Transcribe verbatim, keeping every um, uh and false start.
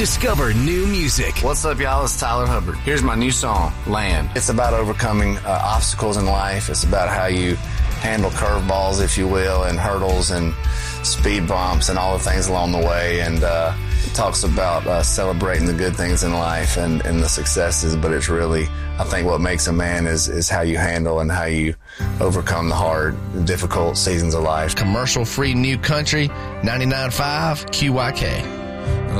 Discover new music. What's up, y'all? It's Tyler Hubbard. Here's my new song, Land. It's about overcoming uh, obstacles in life. It's about how you handle curveballs, if you will, and hurdles and speed bumps and all the things along the way. And uh, it talks about uh, celebrating the good things in life and, and the successes, but it's really, I think what makes a man is, is how you handle and how you overcome the hard, difficult seasons of life. Commercial-free New Country, ninety-nine point five Q Y K.